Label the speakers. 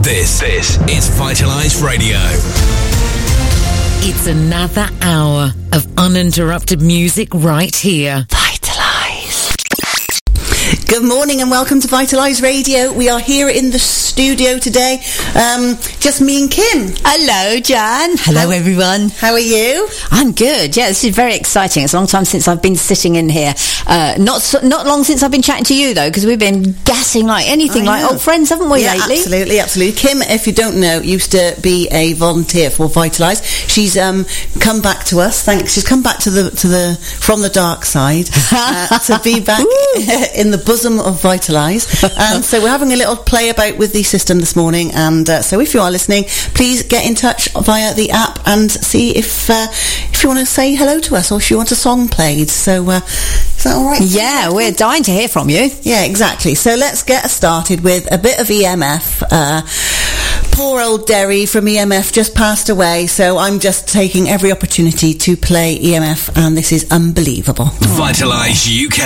Speaker 1: This is Vitalise Radio.
Speaker 2: It's another hour of uninterrupted music right here.
Speaker 3: Vitalise. Good morning and welcome to Vitalise Radio. We are here in the studio today. Just me and Kim.
Speaker 4: Hello, Jan. Hello, everyone.
Speaker 3: How are you?
Speaker 4: I'm good. Yeah, this is very exciting. It's a long time since I've been sitting in here. Not long since I've been chatting to you, though, because we've been gassing like anything, like old friends, haven't we, lately?
Speaker 3: Absolutely. Kim, if you don't know, used to be a volunteer for Vitalise. She's come back to us. She's come back from the dark side to be back in the bosom of Vitalise. So we're having a little play about with the system this morning, and so if you are listening, please get in touch via the app and see if you want to say hello to us or if you want a song played. So is that all right?
Speaker 4: Yeah, we're dying to hear from you.
Speaker 3: Yeah, exactly. So let's get started with a bit of EMF. Poor old Derry from EMF just passed away, so I'm just taking every opportunity to play EMF, and this is unbelievable.
Speaker 1: Vitalise UK.